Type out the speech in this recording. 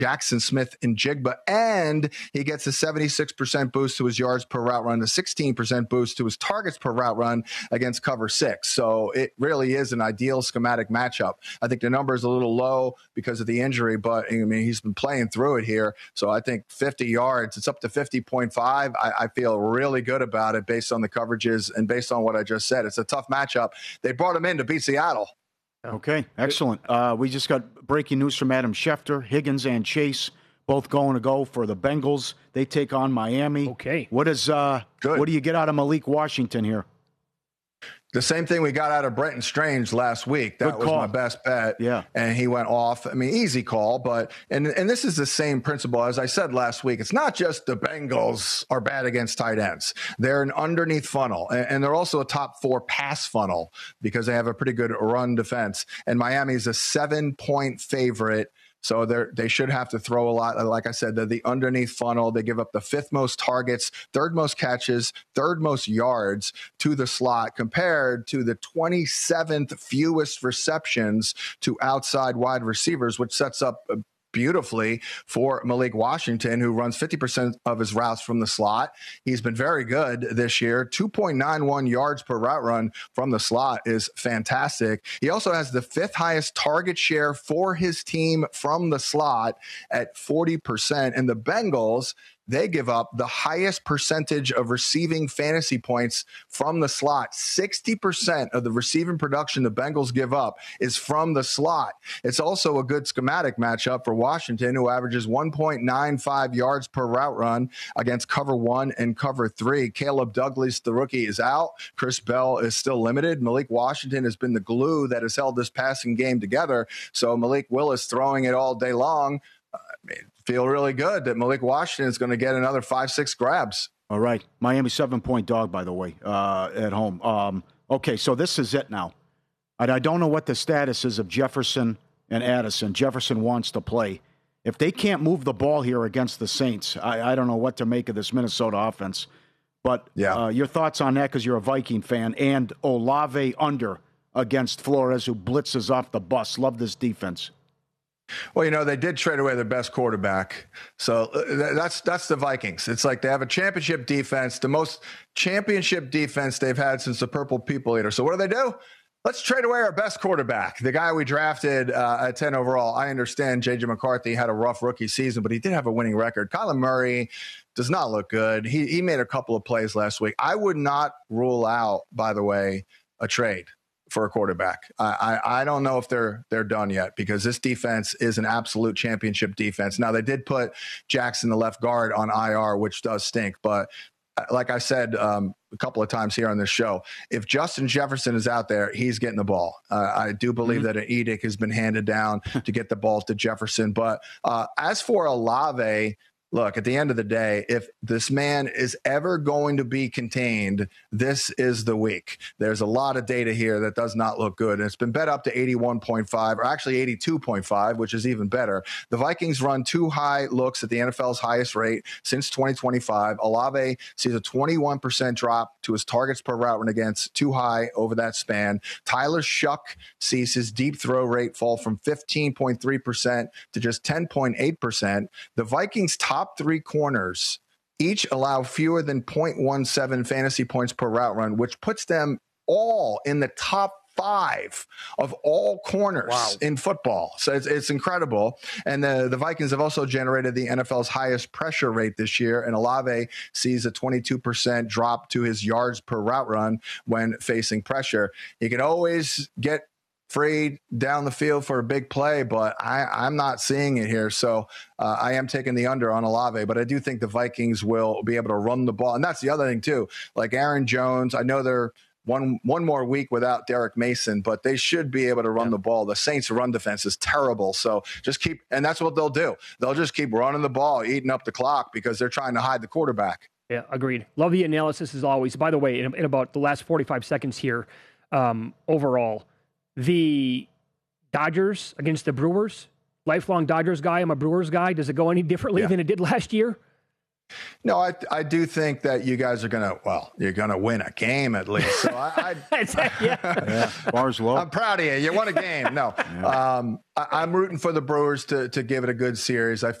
Jackson Smith and Jigba, and he gets a 76% boost to his yards per route run, a 16% boost to his targets per route run against cover 6. So it really is an ideal schematic matchup. I think the number is a little low because of the injury, but I mean, he's been playing through it here. So I think 50 yards, it's up to 50.5. I feel really good about it based on the coverages and based on what I just said. It's a tough matchup. They brought him in to beat Seattle. Okay, excellent. We just got breaking news from Adam Schefter. Higgins and Chase both going to go for the Bengals. They take on Miami. Okay. What do you get out of Malik Washington here? The same thing we got out of Brenton Strange last week. That was my best bet. Yeah. And he went off. I mean, easy call, but and this is the same principle as I said last week. It's not just the Bengals are bad against tight ends. They're an underneath funnel, and they're also a top 4 pass funnel because they have a pretty good run defense. And Miami is a 7-point favorite. So they should have to throw a lot. Like I said, they're the underneath funnel. They give up the 5th most targets, 3rd most catches, 3rd most yards to the slot compared to the 27th fewest receptions to outside wide receivers, which sets up beautifully for Malik Washington, who runs 50% of his routes from the slot. He's been very good this year. 2.91 yards per route run from the slot is fantastic. He also has the 5th highest target share for his team from the slot at 40%. And the Bengals, they give up the highest percentage of receiving fantasy points from the slot. 60% of the receiving production the Bengals give up is from the slot. It's also a good schematic matchup for Washington, who averages 1.95 yards per route run against cover 1 and cover 3. Caleb Douglas, the rookie, is out. Chris Bell is still limited. Malik Washington has been the glue that has held this passing game together. So Malik Willis throwing it all day long. Feel really good that Malik Washington is going to get another 5-6 grabs. All right. Miami 7-point dog, by the way, at home. Okay, so this is it now. And I don't know what the status is of Jefferson and Addison. Jefferson wants to play. If they can't move the ball here against the Saints, I don't know what to make of this Minnesota offense. But your thoughts on that, because you're a Viking fan, and Olave under against Flores, who blitzes off the bus. Love this defense. Well, they did trade away their best quarterback. So that's the Vikings. It's like they have a championship defense, the most championship defense they've had since the Purple People Eater. So what do? Let's trade away our best quarterback, the guy we drafted at 10 overall. I understand J.J. McCarthy had a rough rookie season, but he did have a winning record. Kyler Murray does not look good. He made a couple of plays last week. I would not rule out, by the way, a trade for a quarterback. I don't know if they're done yet because this defense is an absolute championship defense. Now, they did put Jackson, the left guard, on IR, which does stink. But like I said a couple of times here on this show, if Justin Jefferson is out there, he's getting the ball. I do believe that an edict has been handed down to get the ball to Jefferson. But as for Olave, look, at the end of the day, if this man is ever going to be contained, this is the week. There's a lot of data here that does not look good. And it's been bet up to 81.5, or actually 82.5, which is even better. The Vikings run 2 high looks at the NFL's highest rate since 2025. Olave sees a 21% drop to his targets per route run against 2 high over that span. Tyler Shuck sees his deep throw rate fall from 15.3% to just 10.8%. The Vikings' top 3 corners each allow fewer than 0.17 fantasy points per route run, which puts them all in the top 5 of all corners in football. So it's incredible. And the Vikings have also generated the NFL's highest pressure rate this year. And Olave sees a 22% drop to his yards per route run when facing pressure. He can always get free down the field for a big play, but I'm not seeing it here. So I am taking the under on Olave, but I do think the Vikings will be able to run the ball. And that's the other thing too. Like Aaron Jones, I know they're one more week without Derek Mason, but they should be able to run the ball. The Saints' run defense is terrible. So and that's what they'll do. They'll just keep running the ball, eating up the clock because they're trying to hide the quarterback. Yeah, agreed. Love the analysis as always. By the way, in about the last 45 seconds here, overall, the Dodgers against the Brewers, lifelong Dodgers guy, I'm a Brewers guy. Does it go any differently than it did last year? No, I do think that you guys are you're going to win a game at least. So yeah, bar's low. I'm proud of you. You won a game. No, I'm rooting for the Brewers to give it a good series. I